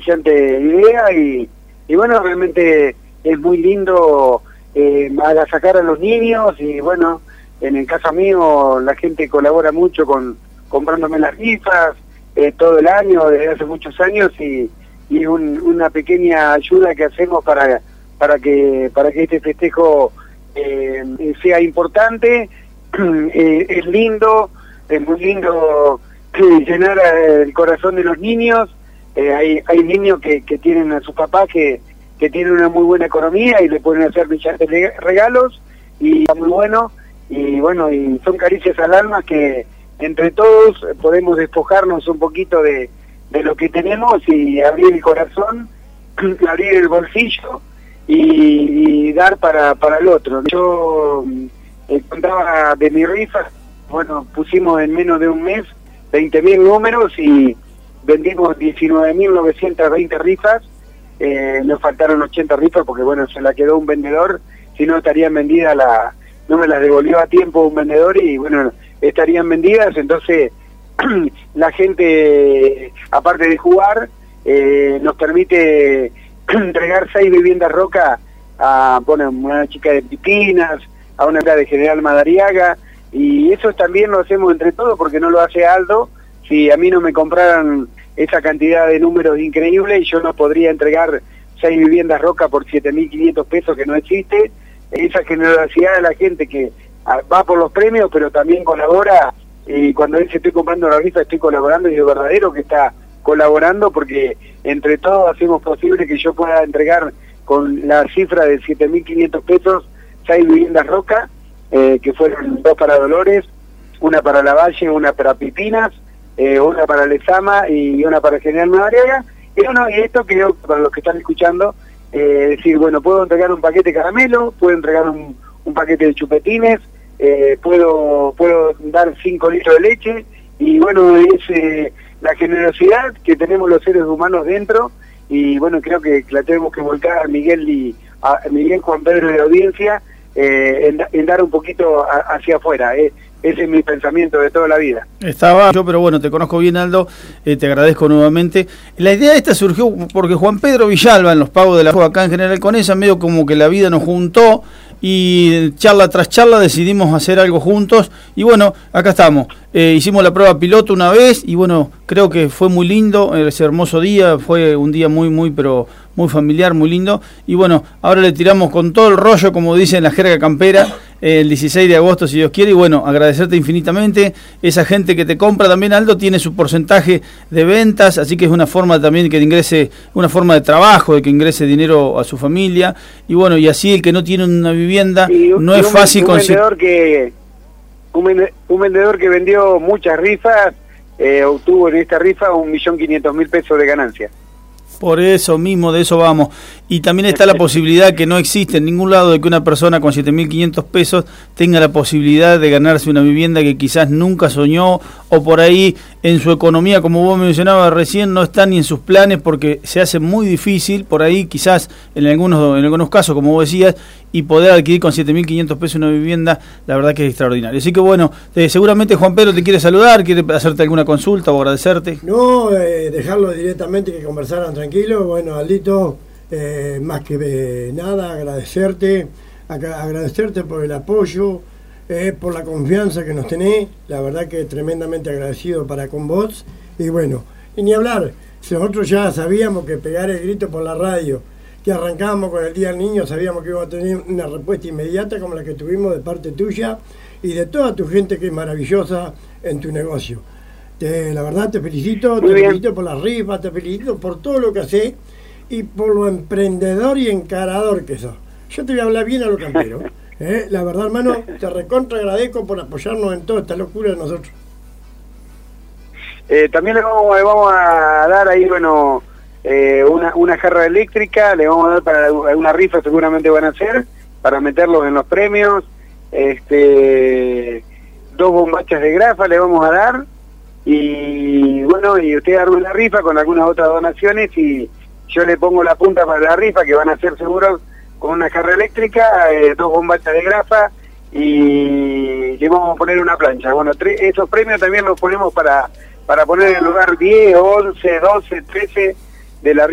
brillante idea y bueno, realmente es muy lindo agasajar a los niños y bueno, en el caso mío la gente colabora mucho con comprándome las rifas todo el año, desde hace muchos años y una pequeña ayuda que hacemos para que este festejo sea importante. Es lindo, es muy lindo llenar el corazón de los niños. Hay niños que tienen a sus papás que tienen una muy buena economía y le pueden hacer brillantes regalos y está muy bueno y son caricias al alma que entre todos podemos despojarnos un poquito de lo que tenemos y abrir el corazón, abrir el bolsillo y dar para el otro. Yo contaba de mi rifa, bueno, pusimos en menos de un mes 20.000 números y vendimos 19.920 rifas. Nos faltaron 80 rifas porque bueno, se la quedó un vendedor, si no estarían vendidas, no me las devolvió a tiempo un vendedor y bueno, estarían vendidas. Entonces la gente, aparte de jugar, nos permite entregar 6 viviendas Roca a una chica de Pipinas, a una de General Madariaga, y eso también lo hacemos entre todos porque no lo hace Aldo. Si a mí no me compraran esa cantidad de números increíbles, yo no podría entregar 6 viviendas Roca por 7.500 pesos, que no existe. Esa generosidad de la gente que va por los premios, pero también colabora, y cuando dice estoy comprando la rifa, estoy colaborando, y es verdadero que está colaborando, porque entre todos hacemos posible que yo pueda entregar con la cifra de 7.500 pesos 6 viviendas Roca, que fueron 2 para Dolores, una para La Valle, una para Pipinas, una para Lezama y una para General Madariaga. Y bueno, y esto que yo, para los que están escuchando, decir, bueno, puedo entregar un paquete de caramelo, puedo entregar un paquete de chupetines, puedo dar 5 litros de leche, y bueno, es la generosidad que tenemos los seres humanos dentro, y bueno, creo que la tenemos que volcar a Miguel Juan Pedro de la audiencia, en dar un poquito hacia afuera. Ese es mi pensamiento de toda la vida. Estaba yo, pero bueno, te conozco bien, Aldo, te agradezco nuevamente. La idea esta surgió porque Juan Pedro Villalba, en los pagos de la FUA acá en General Conesa, medio como que la vida nos juntó y charla tras charla decidimos hacer algo juntos y bueno, acá estamos. Hicimos la prueba piloto una vez y bueno, creo que fue muy lindo ese hermoso día, fue un día pero muy familiar, muy lindo, y bueno, ahora le tiramos con todo el rollo, como dice en la jerga campera, el 16 de agosto, si Dios quiere, y bueno, agradecerte infinitamente. Esa gente que te compra también, Aldo, tiene su porcentaje de ventas, así que es una forma también que ingrese, una forma de trabajo, de que ingrese dinero a su familia, y bueno, y así el que no tiene una vivienda, no es fácil conseguir. Un vendedor que vendió muchas rifas, obtuvo en esta rifa 1.500.000 pesos de ganancia. Por eso mismo, de eso vamos. Y también está la posibilidad que no existe en ningún lado de que una persona con 7.500 pesos tenga la posibilidad de ganarse una vivienda que quizás nunca soñó, o por ahí en su economía, como vos mencionabas recién, no está ni en sus planes porque se hace muy difícil, por ahí quizás en algunos casos, como vos decías, y poder adquirir con 7.500 pesos una vivienda, la verdad que es extraordinario. Así que bueno, seguramente Juan Pedro te quiere saludar, quiere hacerte alguna consulta o agradecerte. No, dejarlo directamente, que conversaran tranquilo. Bueno, Aldito, más que nada, agradecerte por el apoyo, por la confianza que nos tenés, la verdad que tremendamente agradecido para con vos, y bueno, y ni hablar, nosotros ya sabíamos que pegar el grito por la radio, que arrancábamos con el Día del Niño, sabíamos que íbamos a tener una respuesta inmediata como la que tuvimos de parte tuya y de toda tu gente que es maravillosa en tu negocio. La verdad te felicito, felicito por las rifas, te felicito por todo lo que haces y por lo emprendedor y encarador que sos. Yo te voy a hablar bien a lo campero. La verdad, hermano, te recontra agradezco por apoyarnos en toda esta locura de nosotros. También le vamos a dar ahí, bueno, una jarra eléctrica, le vamos a dar para una rifa, seguramente van a hacer, para meterlos en los premios. 2 bombachas de grafa le vamos a dar, y bueno, y usted arma la rifa con algunas otras donaciones y yo le pongo la punta para la rifa, que van a ser seguros con una jarra eléctrica, 2 bombachas de grafa, y le vamos a poner una plancha. Bueno, esos premios también los ponemos para poner en el lugar 10, 11, 12, 13 de la